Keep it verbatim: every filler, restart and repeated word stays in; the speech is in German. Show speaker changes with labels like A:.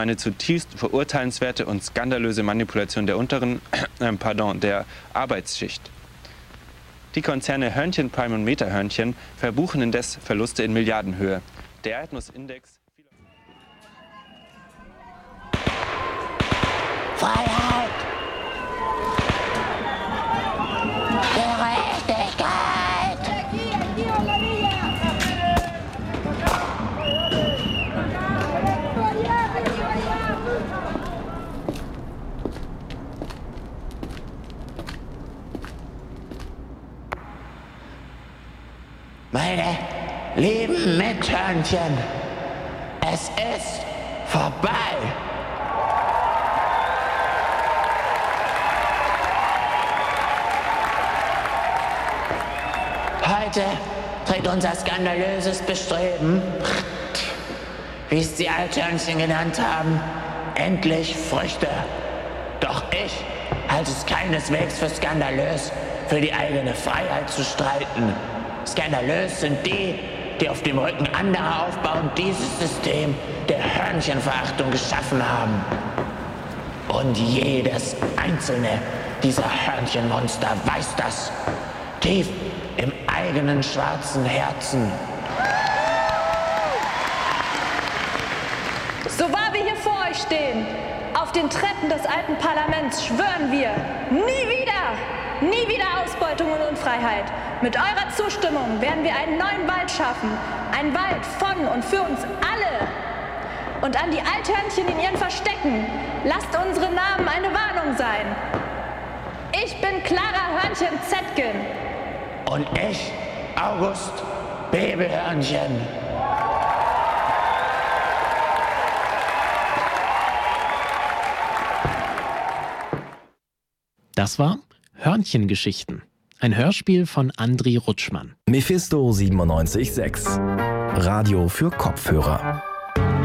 A: Eine zutiefst verurteilenswerte und skandalöse Manipulation der unteren, äh, pardon, der Arbeitsschicht. Die Konzerne Hörnchen, Prime und Meta-Hörnchen verbuchen indes Verluste in Milliardenhöhe. Der Erdnussindex...
B: Freiheit! Gerechtigkeit! Meine lieben Mithörnchen, es ist vorbei. Heute trägt unser skandalöses Bestreben, wie es die Althörnchen genannt haben, endlich Früchte. Doch ich halte es keineswegs für skandalös, für die eigene Freiheit zu streiten. Skandalös sind die, die auf dem Rücken anderer aufbauen, dieses System der Hörnchenverachtung geschaffen haben. Und jedes einzelne dieser Hörnchenmonster weiß das. Tief im eigenen schwarzen Herzen.
C: So wahr wir hier vor euch stehen, auf den Treppen des alten Parlaments schwören wir, nie wieder, nie wieder Ausbeutung und Unfreiheit. Mit eurer Zustimmung werden wir einen neuen Wald schaffen, einen Wald von und für uns alle. Und an die Althörnchen in ihren Verstecken, lasst unsere Namen eine Warnung sein. Ich bin Clara Hörnchen-Zetkin.
B: Und ich, August Bebelhörnchen.
D: Das war Hörnchengeschichten, ein Hörspiel von Andri Rutschmann.
E: Mephisto siebenundneunzig Komma sechs. Radio für Kopfhörer.